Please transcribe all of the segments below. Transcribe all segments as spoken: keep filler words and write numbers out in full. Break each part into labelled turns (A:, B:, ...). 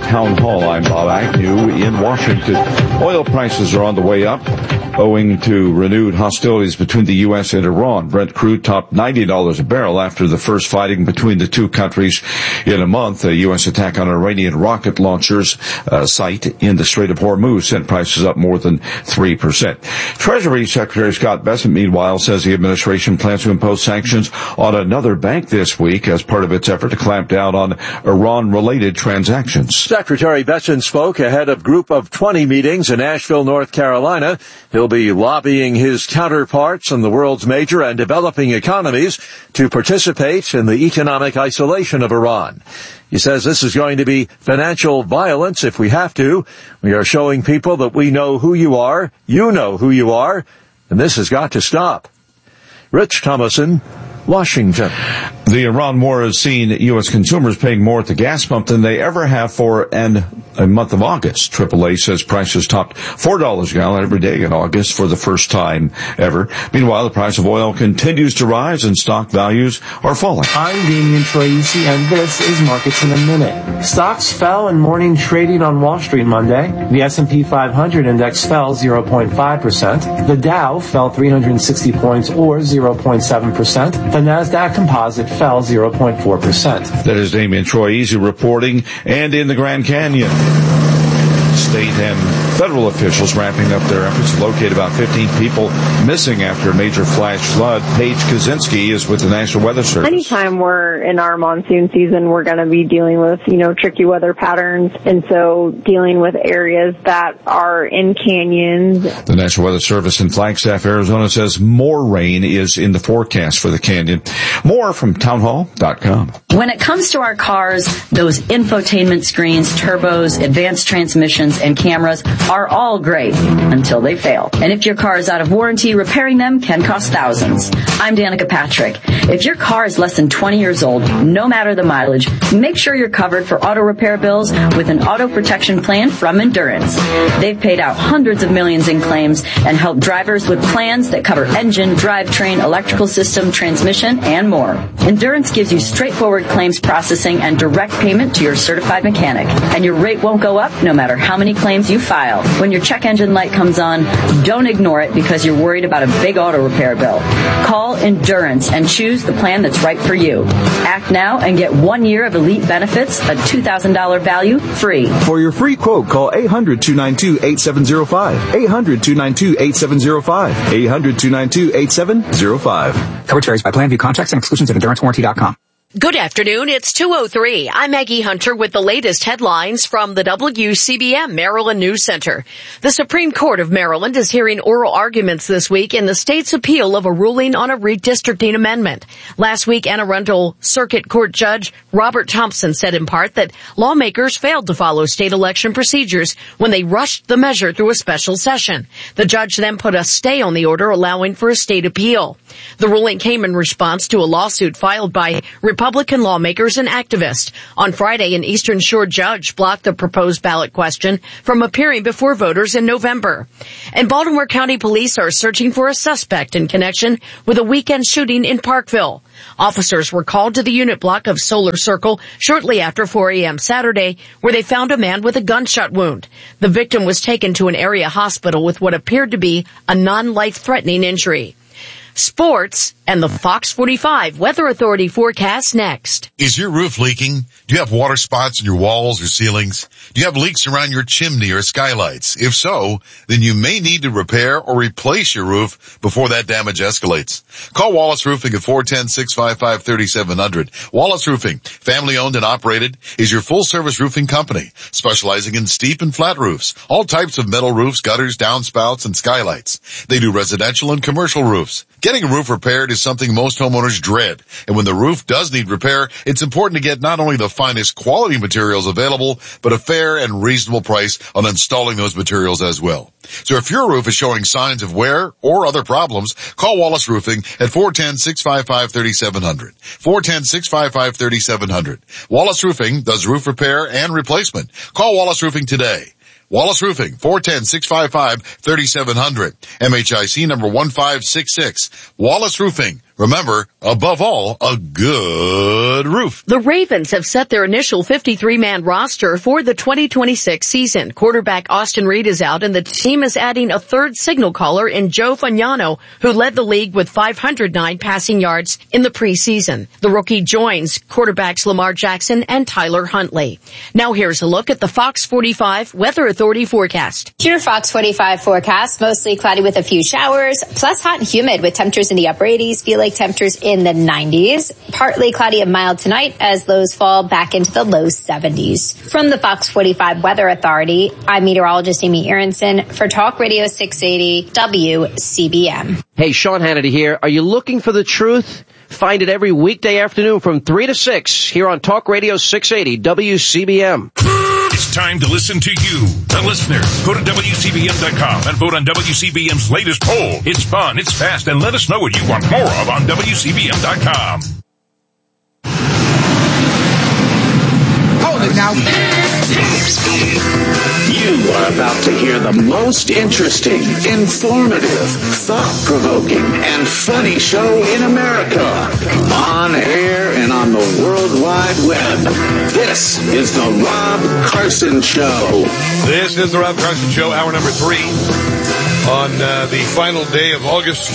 A: Town Hall. I'm Bob Agnew in Washington. Oil prices are on the way up, owing to renewed hostilities between the U S and Iran. Brent crude topped ninety dollars a barrel after the first fighting between the two countries in a month. A U S attack on Iranian rocket launchers uh, site in the Strait of Hormuz sent prices up more than three percent. Treasury Secretary Scott Bessent, meanwhile, says the administration plans to impose sanctions on another bank this week as part of its effort to clamp down on Iran-related transactions.
B: Secretary Bessent spoke ahead of Group of twenty meetings in Asheville, North Carolina. He'll be lobbying his counterparts in the world's major and developing economies to participate in the economic isolation of Iran. He says this is going to be financial violence if we have to. We are showing people that we know who you are, you know who you are, and this has got to stop. Rich Thomason, Washington.
A: The Iran war has seen U S consumers paying more at the gas pump than they ever have for an, a month of August. triple A says prices topped four dollars a gallon every day in August for the first time ever. Meanwhile, the price of oil continues to rise and stock values are falling.
C: I'm Damian Troisi, and this is Markets in a Minute. Stocks fell in morning trading on Wall Street Monday. The S and P five hundred index fell zero point five percent. The Dow fell three hundred sixty points or zero point seven percent. The NASDAQ Composite fell zero point four percent.
A: That is Damian Troisi reporting. And in the Grand Canyon, state and federal officials ramping up their efforts to locate about fifteen people missing after a major flash flood. Paige Kaczynski is with the National Weather Service.
D: Anytime we're in our monsoon season, we're going to be dealing with, you know, tricky weather patterns. And so dealing with areas that are in canyons.
A: The National Weather Service in Flagstaff, Arizona says more rain is in the forecast for the canyon. More from townhall dot com.
E: When it comes to our cars, those infotainment screens, turbos, advanced transmissions, and cameras are all great until they fail. And if your car is out of warranty, repairing them can cost thousands. I'm Danica Patrick. If your car is less than twenty years old, no matter the mileage, make sure you're covered for auto repair bills with an auto protection plan from Endurance. They've paid out hundreds of millions in claims and helped drivers with plans that cover engine, drivetrain, electrical system, transmission, and more. Endurance gives you straightforward claims processing and direct payment to your certified mechanic. And your rate won't go up no matter how many claims you file. When your check engine light comes on, don't ignore it because you're worried about a big auto repair bill. Call Endurance and choose the plan that's right for you. Act now and get one year of elite benefits, a two thousand dollars value, free.
F: For your free quote, call eight hundred, two nine two, eight seven zero five. eight hundred, two nine two, eight seven zero five. eight hundred, two nine two, eight seven zero five.
G: Coverage varies by plan. View contracts and exclusions at endurance warranty dot com.
H: Good afternoon. It's two oh three. I'm Maggie Hunter with the latest headlines from the W C B M Maryland News Center. The Supreme Court of Maryland is hearing oral arguments this week in the state's appeal of a ruling on a redistricting amendment. Last week, Anne Arundel Circuit Court Judge Robert Thompson said in part that lawmakers failed to follow state election procedures when they rushed the measure through a special session. The judge then put a stay on the order, allowing for a state appeal. The ruling came in response to a lawsuit filed by Republican lawmakers and activists. On Friday, an Eastern Shore judge blocked the proposed ballot question from appearing before voters in November. And Baltimore County Police are searching for a suspect in connection with a weekend shooting in Parkville. Officers were called to the unit block of Solar Circle shortly after four a.m. Saturday, where they found a man with a gunshot wound. The victim was taken to an area hospital with what appeared to be a non-life-threatening injury. Sports and the Fox forty-five Weather Authority forecast next.
I: Is your roof leaking? Do you have water spots in your walls or ceilings? Do you have leaks around your chimney or skylights? If so, then you may need to repair or replace your roof before that damage escalates. Call Wallace Roofing at four one zero, six five five, three seven zero zero. Wallace Roofing, family owned and operated, is your full service roofing company, specializing in steep and flat roofs, all types of metal roofs, gutters, downspouts, and skylights. They do residential and commercial roofs. Getting a roof repaired is something most homeowners dread, and when the roof does need repair, it's important to get not only the finest quality materials available, but a fair and reasonable price on installing those materials as well. So if your roof is showing signs of wear or other problems, call Wallace Roofing at four one zero, six five five, three seven zero zero. four one zero, six five five, three seven zero zero. Wallace Roofing does roof repair and replacement. Call Wallace Roofing today. Wallace Roofing, four one zero, six five five, three seven zero zero. M H I C number one five six six. Wallace Roofing, Remember, above all, a good roof.
H: The Ravens have set their initial fifty-three man roster for the twenty twenty-six season. Quarterback Austin Reed is out, and the team is adding a third signal caller in Joe Fagnano, who led the league with five hundred nine passing yards in the preseason. The rookie joins quarterbacks Lamar Jackson and Tyler Huntley. Now here's a look at the Fox forty-five Weather Authority forecast.
J: Your Fox forty-five forecast, mostly cloudy with a few showers, plus hot and humid with temperatures in the upper eighties, feel like temperatures in the nineties. Partly cloudy and mild tonight as lows fall back into the low seventies. From the Fox forty-five Weather Authority, I'm meteorologist Amy Aronson for Talk Radio six eighty W C B M.
K: Hey, Sean Hannity here. Are you looking for the truth? Find it every weekday afternoon from three to six here on Talk Radio six eighty W C B M.
L: It's time to listen to you, the listener. Go to W C B M dot com and vote on W C B M's latest poll. It's fun, it's fast, and let us know what you want more of on W C B M dot com.
M: Hold it now. You are about to hear the most interesting, informative, thought-provoking, and funny show in America. On air and on the World Wide Web. This is the Rob Carson Show.
N: This is the Rob Carson Show, hour number three, on uh, the final day of August.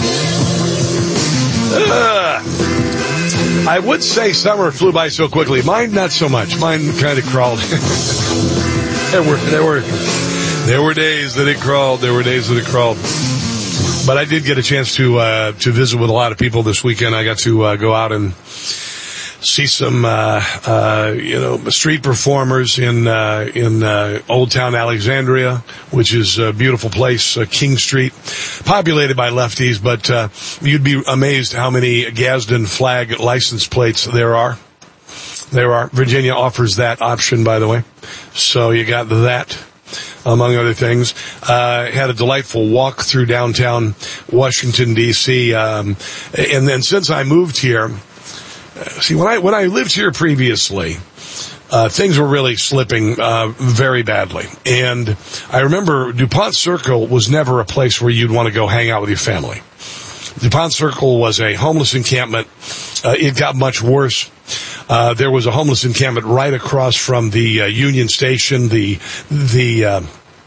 N: Uh, I would say summer flew by so quickly. Mine, not so much. Mine kind of crawled. there were there were there were days that it crawled. There were days that it crawled. But I did get a chance to uh, to visit with a lot of people this weekend. I got to uh, go out and see some, uh, uh, you know, street performers in, uh, in, uh, Old Town Alexandria, which is a beautiful place, uh, King Street, populated by lefties, but, uh, you'd be amazed how many Gadsden flag license plates there are. There are. Virginia offers that option, by the way. So you got that, among other things. Uh, had a delightful walk through downtown Washington, D C, um, and then since I moved here, See, when I when I lived here previously, uh, things were really slipping uh, very badly. And I remember DuPont Circle was never a place where you'd want to go hang out with your family. DuPont Circle was a homeless encampment. Uh, it got much worse. Uh, there was a homeless encampment right across from the uh, Union Station, the the uh,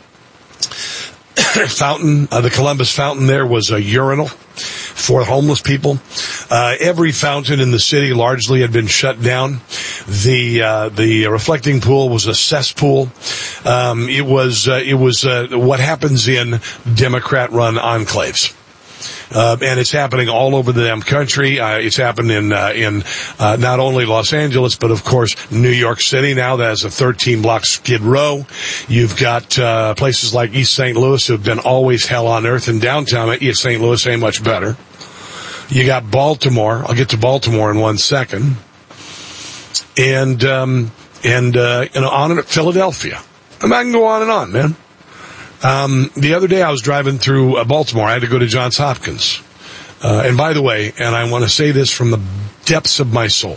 N: fountain, uh, the Columbus Fountain. There was a urinal for homeless people. Uh, every fountain in the city largely had been shut down. The, uh, the reflecting pool was a cesspool. Um, it was, uh, it was, uh, what happens in Democrat-run enclaves. Uh, and it's happening all over the damn country. Uh, it's happened in, uh, in, uh, not only Los Angeles, but of course, New York City now. That has a thirteen block skid row. You've got, uh, places like East Saint Louis who have been always hell on earth, and downtown East Saint Louis ain't much better. You got Baltimore. I'll get to Baltimore in one second. And, um, and, uh, you know, on and Philadelphia. And I can go on and on, man. Um, the other day I was driving through uh, Baltimore. I had to go to Johns Hopkins. Uh, and by the way, and I want to say this from the depths of my soul,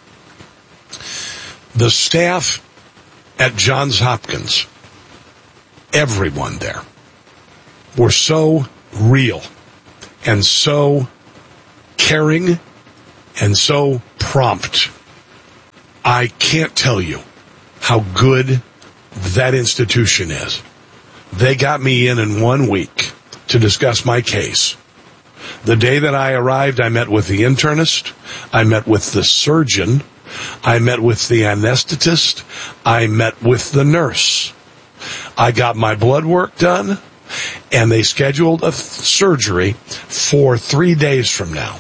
N: the staff at Johns Hopkins, everyone there, were so real and so caring and so prompt. I can't tell you how good that institution is. They got me in in one week to discuss my case. The day that I arrived, I met with the internist. I met with the surgeon. I met with the anesthetist. I met with the nurse. I got my blood work done, and they scheduled a th- surgery for three days from now.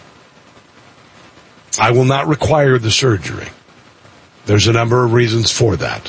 N: I will not require the surgery. There's a number of reasons for that.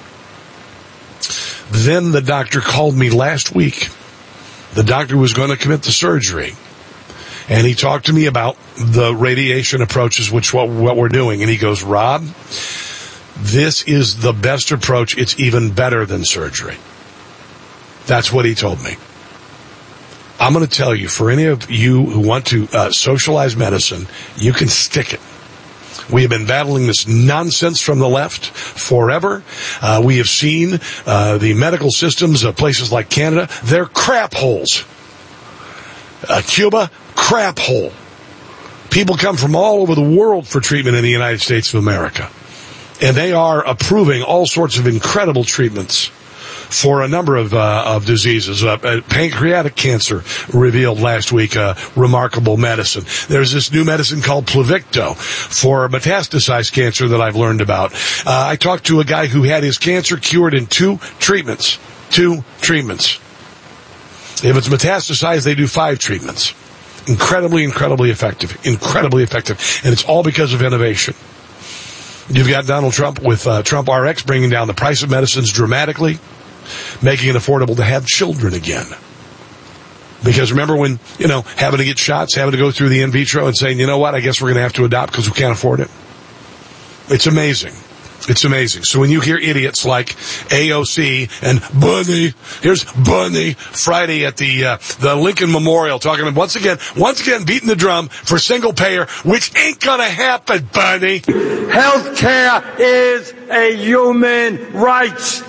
N: Then the doctor called me last week. The doctor was going to commit the surgery. And he talked to me about the radiation approaches, which what, what we're doing. And he goes, Rob, this is the best approach. It's even better than surgery. That's what he told me. I'm going to tell you, for any of you who want to uh, socialize medicine, you can stick it. We have been battling this nonsense from the left forever. Uh, we have seen uh, the medical systems of places like Canada. They're crap holes. Uh, Cuba, crap hole. People come from all over the world for treatment in the United States of America. And they are approving all sorts of incredible treatments for a number of, uh, of diseases. Uh, uh, pancreatic cancer revealed last week, uh, remarkable medicine. There's this new medicine called Pluvicto for metastasized cancer that I've learned about. Uh, I talked to a guy who had his cancer cured in two treatments. Two treatments. If it's metastasized, they do five treatments. Incredibly, incredibly effective. Incredibly effective. And it's all because of innovation. You've got Donald Trump with uh, Trump R X bringing down the price of medicines dramatically, making it affordable to have children again. Because remember when, you know, having to get shots, having to go through the in vitro and saying, you know what, I guess we're going to have to adopt because we can't afford it. It's amazing. It's amazing. So when you hear idiots like A O C and Bunny, here's Bunny Friday at the uh, the Lincoln Memorial talking about once again, once again beating the drum for single payer, which ain't gonna happen, Bunny.
O: Healthcare is a human right.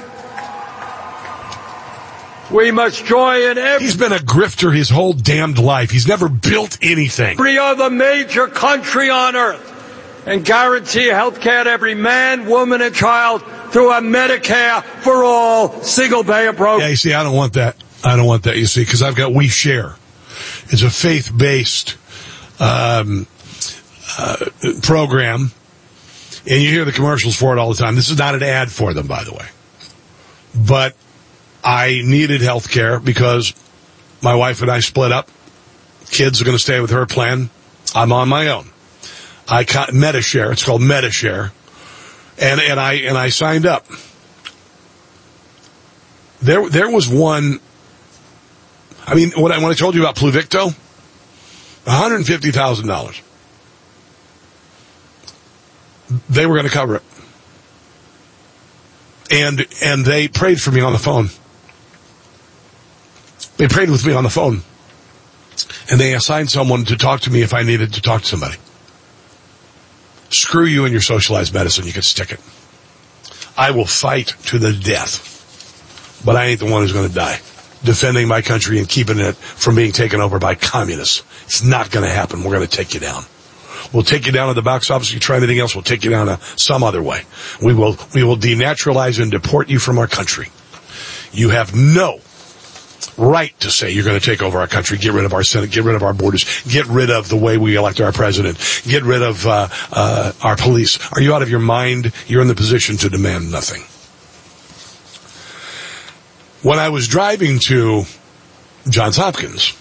O: We must join every...
N: He's been a grifter his whole damned life. He's never built anything.
O: Every other major country on earth. And guarantee health care to every man, woman, and child through a Medicare for all single-payer program.
N: Yeah, you see, I don't want that. I don't want that, you see, because I've got We Share. It's a faith-based um, uh, program, and you hear the commercials for it all the time. This is not an ad for them, by the way. But I needed health care because my wife and I split up. Kids are going to stay with her plan. I'm on my own. I got MediShare. It's called MediShare, and and I and I signed up. There there was one. I mean, when I when I told you about Pluvicto, one hundred and fifty thousand dollars. They were going to cover it, and and they prayed for me on the phone. They prayed with me on the phone, and they assigned someone to talk to me if I needed to talk to somebody. Screw you and your socialized medicine. You can stick it. I will fight to the death. But I ain't the one who's going to die. Defending my country and keeping it from being taken over by communists. It's not going to happen. We're going to take you down. We'll take you down at the box office. You try anything else, we'll take you down a, some other way. We will, we will denaturalize and deport you from our country. You have no right to say you're going to take over our country, get rid of our Senate, get rid of our borders, get rid of the way we elect our president, get rid of uh, uh, our police. Are you out of your mind? You're in the position to demand nothing. When I was driving to Johns Hopkins,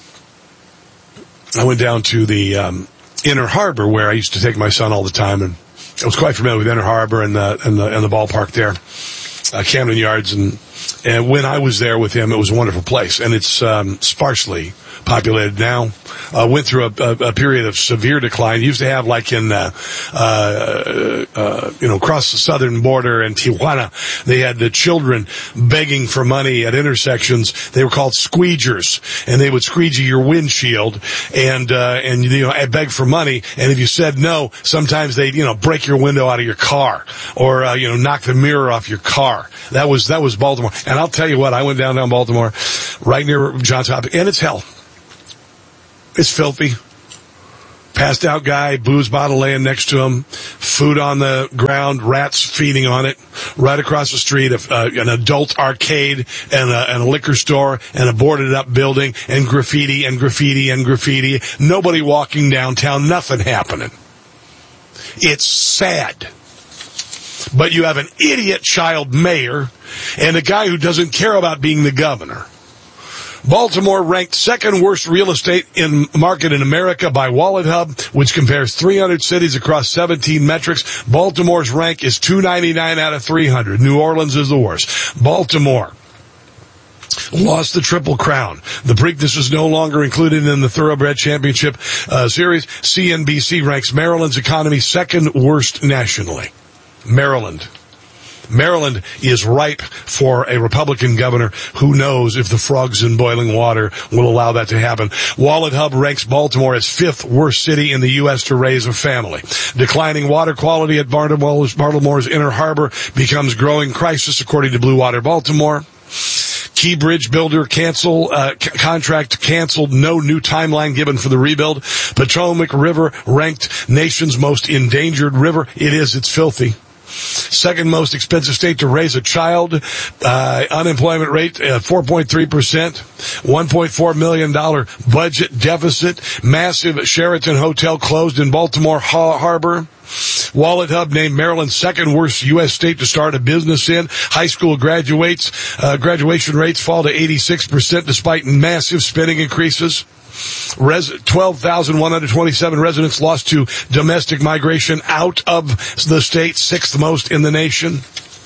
N: I went down to the um, Inner Harbor where I used to take my son all the time, and I was quite familiar with Inner Harbor and the and the, and the ballpark there, uh, Camden Yards, and And when I was there with him, it was a wonderful place. And it's um, sparsely populated now. Uh, went through a, a, a period of severe decline. Used to have, like in, uh, uh, uh, you know, across the southern border in Tijuana, they had the children begging for money at intersections. They were called squeegers, and they would squeegee your windshield and uh, and you know beg for money. And if you said no, sometimes they'd you know break your window out of your car or uh, you know knock the mirror off your car. That was that was Baltimore. And I'll tell you what, I went down down Baltimore, right near Johns Hopkins, and it's hell. It's filthy. Passed out guy, booze bottle laying next to him, food on the ground, rats feeding on it. Right across the street, uh, an adult arcade and a, and a liquor store and a boarded up building and graffiti and graffiti and graffiti. Nobody walking downtown, nothing happening. It's sad. But you have an idiot child mayor and a guy who doesn't care about being the governor. Baltimore ranked second worst real estate in market in America by WalletHub, which compares three hundred cities across seventeen metrics. Baltimore's rank is two ninety-nine out of three hundred. New Orleans is the worst. Baltimore lost the Triple Crown. The Preakness is no longer included in the Thoroughbred Championship uh, series. C N B C ranks Maryland's economy second worst nationally. Maryland. Maryland is ripe for a Republican governor who knows if the frogs in boiling water will allow that to happen. WalletHub ranks Baltimore as fifth worst city in the U S to raise a family. Declining water quality at Baltimore's, Baltimore's Inner Harbor becomes growing crisis, according to Blue Water Baltimore. Key bridge builder cancel, uh, c- contract canceled. No new timeline given for the rebuild. Potomac River ranked nation's most endangered river. It is. It's filthy. Second most expensive state to raise a child. Uh, unemployment rate, uh, four point three percent. one point four million dollars budget deficit. Massive Sheraton hotel closed in Baltimore ha- Harbor. Wallet Hub named Maryland's second worst U S state to start a business in. High school graduates, uh, graduation rates fall to eighty-six percent despite massive spending increases. Res- twelve thousand one hundred twenty-seven residents lost to domestic migration out of the state, sixth most in the nation.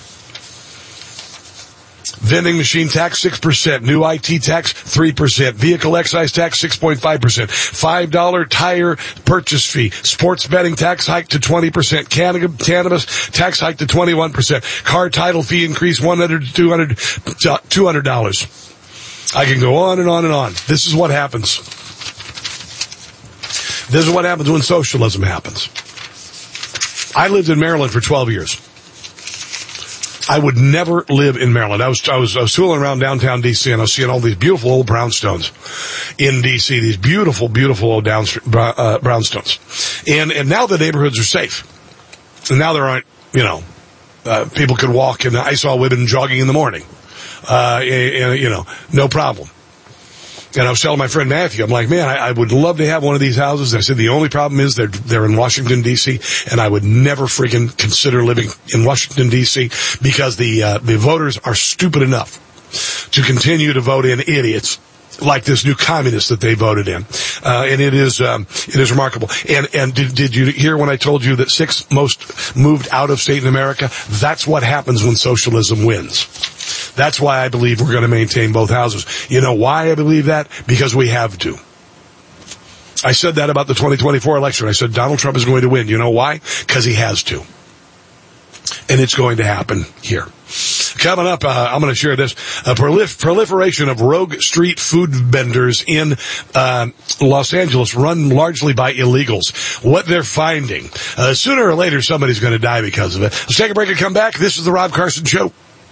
N: Vending machine tax, six percent. New I T tax, three percent. Vehicle excise tax, six point five percent. five dollars tire purchase fee. Sports betting tax hike to twenty percent. Cannabis tax hike to twenty-one percent. Car title fee increase one hundred dollars to two hundred dollars. two hundred dollars. I can go on and on and on. This is what happens. This is what happens when socialism happens. I lived in Maryland for twelve years. I would never live in Maryland. I was, I was, I was tooling around downtown D C and I was seeing all these beautiful old brownstones in D C, these beautiful, beautiful old down, uh, brownstones. And, and now the neighborhoods are safe. And now there aren't, you know, uh, people can walk, and I saw women jogging in the morning. Uh, and, and, you know, no problem. And I was telling my friend Matthew, I'm like, man, I, I would love to have one of these houses. I said, the only problem is they're, they're in Washington, D C, and I would never freaking consider living in Washington, D C, because the, uh, the voters are stupid enough to continue to vote in idiots like this new communist that they voted in. Uh, and it is, um, it is remarkable. And, and did, did you hear when I told you that six most moved out of state in America? That's what happens when socialism wins. That's why I believe we're going to maintain both houses. You know why I believe that? Because we have to. I said that about the twenty twenty-four election. I said Donald Trump is going to win. You know why? Because he has to. And it's going to happen here. Coming up, uh, I'm going to share this. A prolif- proliferation of rogue street food vendors in uh, Los Angeles run largely by illegals. What they're finding. Uh, sooner or later, somebody's going to die because of it. Let's take a break and come back. This is the Rob Carson Show.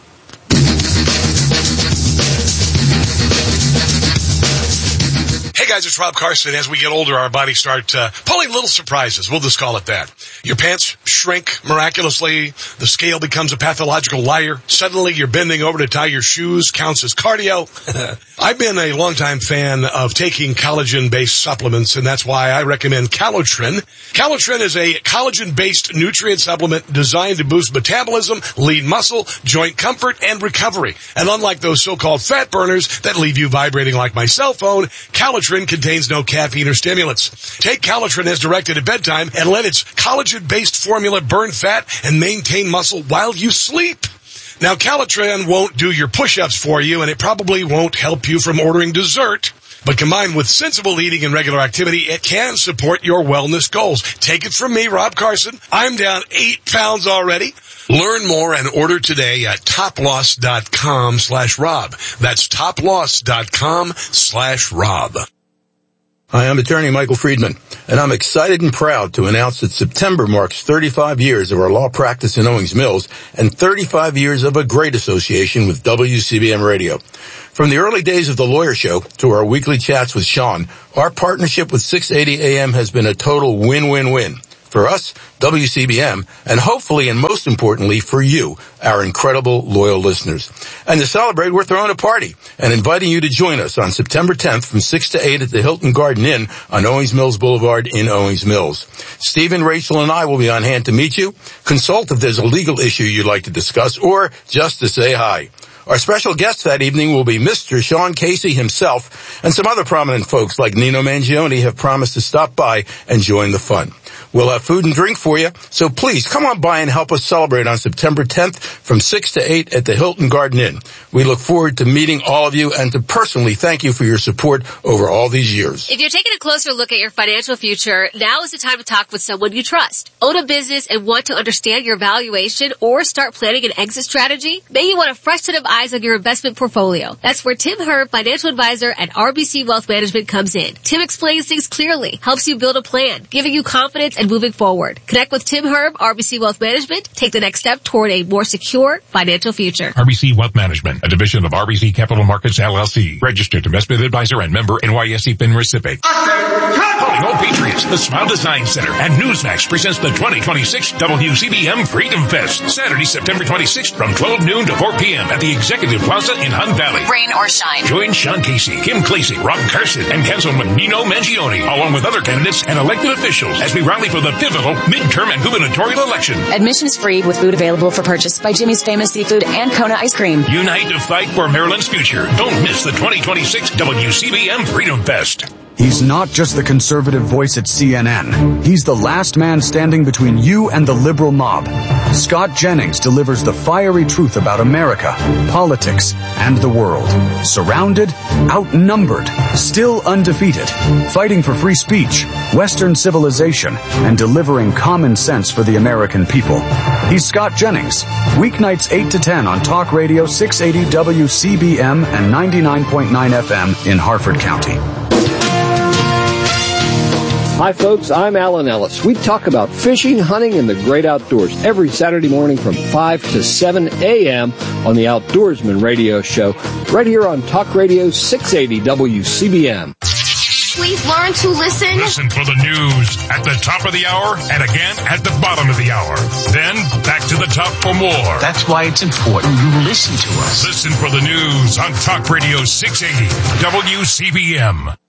N: Hey guys, it's Rob Carson. As we get older, our bodies start uh, pulling little surprises. We'll just call it that. Your pants shrink miraculously. The scale becomes a pathological liar. Suddenly, you're bending over to tie your shoes. Counts as cardio. I've been a longtime fan of taking collagen-based supplements, and that's why I recommend Calotren. Calotren is a collagen-based nutrient supplement designed to boost metabolism, lean muscle, joint comfort, and recovery. And unlike those so-called fat burners that leave you vibrating like my cell phone, Calotren contains no caffeine or stimulants. Take Calotren as directed at bedtime and let its collagen-based formula burn fat and maintain muscle while you sleep. Now, Calotren won't do your push-ups for you, and it probably won't help you from ordering dessert. But combined with sensible eating and regular activity, it can support your wellness goals. Take it from me, Rob Carson. I'm down eight pounds already. Learn more and order today at toploss.com slash Rob. That's toploss.com slash Rob.
P: Hi, I'm attorney Michael Friedman, and I'm excited and proud to announce that September marks thirty-five years of our law practice in Owings Mills and thirty-five years of a great association with W C B M Radio. From the early days of the Lawyer Show to our weekly chats with Sean, our partnership with six eighty A M has been a total win-win-win. For us, W C B M, and hopefully and most importantly for you, our incredible loyal listeners. And to celebrate, we're throwing a party and inviting you to join us on September tenth from six to eight at the Hilton Garden Inn on Owings Mills Boulevard in Owings Mills. Stephen, Rachel, and I will be on hand to meet you, consult if there's a legal issue you'd like to discuss, or just to say hi. Our special guest that evening will be Mister Sean Casey himself, and some other prominent folks like Nino Mangione have promised to stop by and join the fun. We'll have food and drink for you, so please come on by and help us celebrate on September tenth from six to eight at the Hilton Garden Inn. We look forward to meeting all of you and to personally thank you for your support over all these years.
Q: If you're taking a closer look at your financial future, now is the time to talk with someone you trust. Own a business and want to understand your valuation or start planning an exit strategy? Maybe you want a fresh set of eyes on your investment portfolio. That's where Tim Herb, financial advisor at R B C Wealth Management, comes in. Tim explains things clearly, helps you build a plan, giving you confidence and and moving forward. Connect with Tim Herb, R B C Wealth Management. Take the next step toward a more secure financial future.
L: R B C Wealth Management, a division of R B C Capital Markets, L L C. Registered investment advisor and member N Y S E FINRA S I P C. Calling all Patriots, the Smile Design Center and Newsmax presents the twenty twenty-six W C B M Freedom Fest. Saturday, September twenty-sixth from twelve noon to four p.m. at the Executive Plaza in Hunt Valley.
R: Rain or shine.
L: Join Sean Casey, Kim Clasey, Rob Carson, and Councilman Nino Mangione, along with other candidates and elected officials as we rally for the pivotal midterm and gubernatorial election.
R: Admission is free with food available for purchase by Jimmy's Famous Seafood and Kona Ice Cream.
L: Unite to fight for Maryland's future. Don't miss the twenty twenty-six W C B M Freedom Fest.
S: He's not just the conservative voice at C N N. He's the last man standing between you and the liberal mob. Scott Jennings delivers the fiery truth about America, politics, and the world. Surrounded, outnumbered, still undefeated, fighting for free speech, Western civilization, and delivering common sense for the American people. He's Scott Jennings. Weeknights eight to ten on Talk Radio six eighty W C B M and ninety-nine point nine F M in Harford County.
T: Hi folks, I'm Alan Ellis. We talk about fishing, hunting, and the great outdoors every Saturday morning from five to seven a.m. on the Outdoorsman Radio Show, right here on Talk Radio six eighty W C B M.
U: Please learn to listen.
L: Listen for the news at the top of the hour and again at the bottom of the hour. Then back to the top for more.
U: That's why it's important you listen to us.
L: Listen for the news on Talk Radio six eighty W C B M.